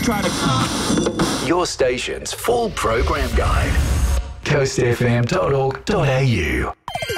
try to... Your station's full program guide. coastfm.org.au.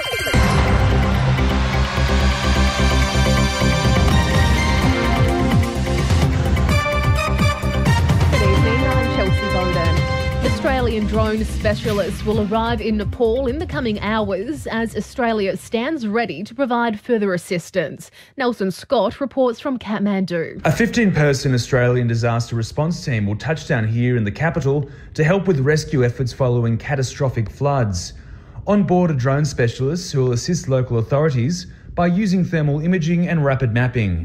Australian drone specialists will arrive in Nepal in the coming hours as Australia stands ready to provide further assistance. Nelson Scott reports from Kathmandu. A 15-person Australian disaster response team will touch down here in the capital to help with rescue efforts following catastrophic floods. On board are drone specialists who will assist local authorities by using thermal imaging and rapid mapping.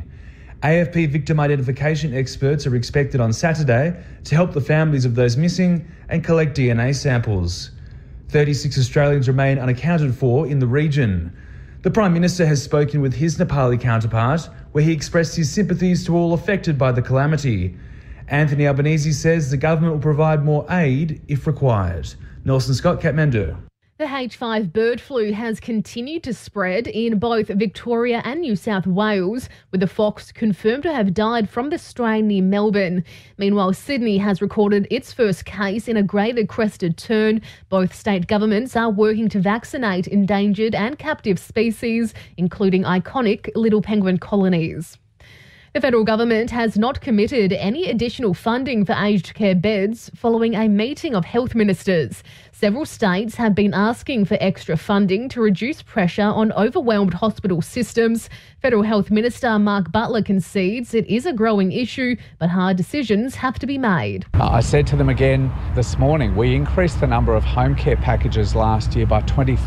AFP victim identification experts are expected on Saturday to help the families of those missing and collect DNA samples. 36 Australians remain unaccounted for in the region. The Prime Minister has spoken with his Nepali counterpart, where he expressed his sympathies to all affected by the calamity. Anthony Albanese says the government will provide more aid if required. Nelson Scott, Kathmandu. The H5 bird flu has continued to spread in both Victoria and New South Wales, with a fox confirmed to have died from the strain near Melbourne. Meanwhile, Sydney has recorded its first case in a greater crested tern. Both state governments are working to vaccinate endangered and captive species, including iconic little penguin colonies. The federal government has not committed any additional funding for aged care beds following a meeting of health ministers. Several states have been asking for extra funding to reduce pressure on overwhelmed hospital systems. Federal Health Minister Mark Butler concedes it is a growing issue, but hard decisions have to be made. I said to them again this morning, we increased the number of home care packages last year by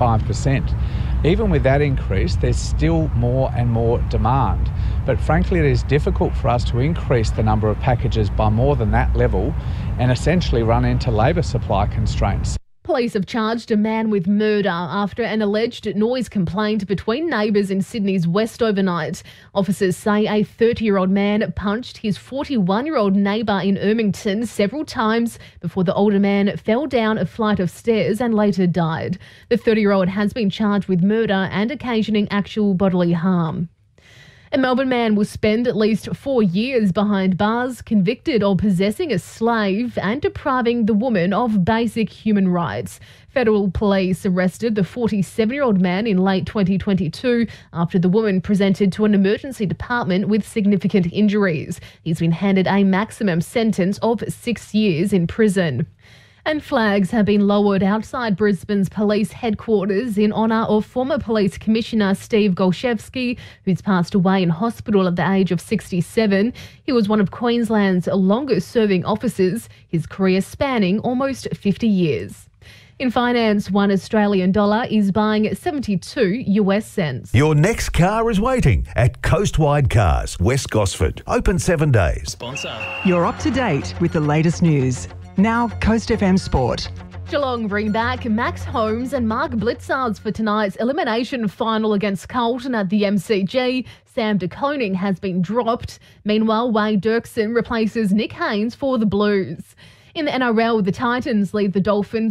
25%. Even with that increase, there's still more and more demand. But frankly, it is difficult for us to increase the number of packages by more than that level and essentially run into labour supply constraints. Police have charged a man with murder after an alleged noise complaint between neighbours in Sydney's West overnight. Officers say a 30-year-old man punched his 41-year-old neighbour in Ermington several times before the older man fell down a flight of stairs and later died. The 30-year-old has been charged with murder and occasioning actual bodily harm. A Melbourne man will spend at least 4 years behind bars, convicted of possessing a slave and depriving the woman of basic human rights. Federal police arrested the 47-year-old man in late 2022 after the woman presented to an emergency department with significant injuries. He's been handed a maximum sentence of 6 years in prison. And flags have been lowered outside Brisbane's police headquarters in honour of former Police Commissioner Steve Golszewski, who's passed away in hospital at the age of 67. He was one of Queensland's longest-serving officers, his career spanning almost 50 years. In finance, $1 Australian dollar is buying 72 US cents. Your next car is waiting at Coastwide Cars, West Gosford. Open 7 days. Sponsor. You're up to date with the latest news. Now, Coast FM Sport. Geelong bring back Max Holmes and Mark Blitzards for tonight's elimination final against Carlton at the MCG. Sam de Koning has been dropped. Meanwhile, Wade Dirksen replaces Nick Haynes for the Blues. In the NRL, the Titans lead the Dolphins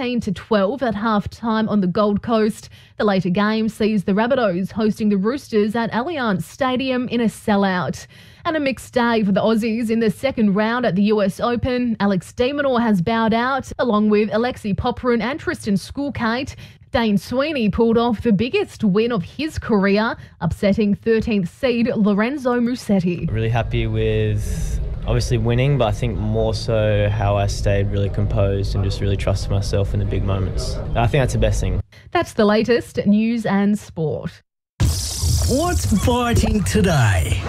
14-12 at half-time on the Gold Coast. The later game sees the Rabbitohs hosting the Roosters at Allianz Stadium in a sellout. And a mixed day for the Aussies in the second round at the US Open. Alex de Minaur has bowed out, along with Alexei Popyrin and Tristan Skulkate. Dane Sweeney pulled off the biggest win of his career, upsetting 13th seed Lorenzo Musetti. Really happy with obviously winning, but I think more so how I stayed really composed and just really trusted myself in the big moments. I think that's the best thing. That's the latest news and sport. What's biting today?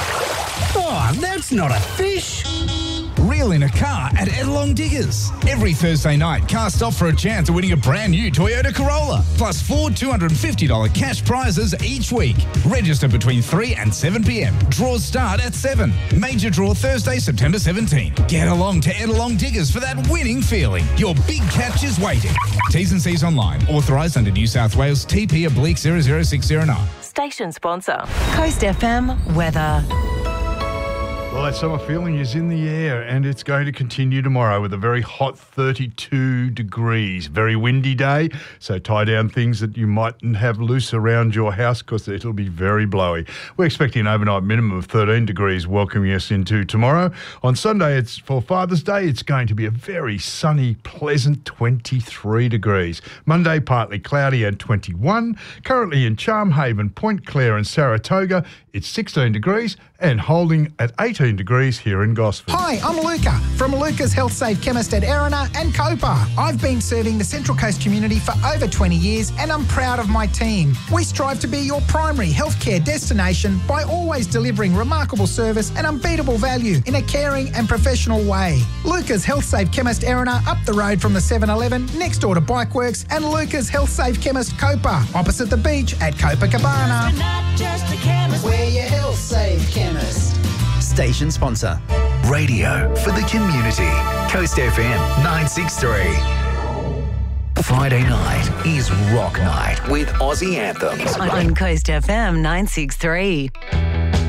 Oh, that's not a fish. Reel in a car at Edelong Diggers. Every Thursday night, cast off for a chance of winning a brand new Toyota Corolla. Plus 4 $250 cash prizes each week. Register between 3 and 7 p.m. Draws start at 7. Major draw Thursday, September 17. Get along to Edelong Diggers for that winning feeling. Your big catch is waiting. T's and C's online. Authorised under New South Wales TP/00609. Station sponsor. Coast FM weather. Well, that summer feeling is in the air, and it's going to continue tomorrow with a very hot 32 degrees. Very windy day, so tie down things that you mightn't have loose around your house because it'll be very blowy. We're expecting an overnight minimum of 13 degrees welcoming us into tomorrow. On Sunday, it's for Father's Day. It's going to be a very sunny, pleasant 23 degrees. Monday, partly cloudy and 21. Currently in Charmhaven, Point Clare and Saratoga, it's 16 degrees and holding at 18 degrees here in Gosford. Hi, I'm Luca from Luca's Health Save Chemist at Erina and Copa. I've been serving the Central Coast community for over 20 years and I'm proud of my team. We strive to be your primary healthcare destination by always delivering remarkable service and unbeatable value in a caring and professional way. Luca's Health Save Chemist Erina up the road from the 7-Eleven next door to Bikeworks, and Luca's Health Save Chemist Copa opposite the beach at Copacabana. We're not just a chemist, we're your Health Save Chemist. Station sponsor. Radio for the community. Coast FM 963. Friday night is Rock Night with Aussie Anthems. On Coast FM 963.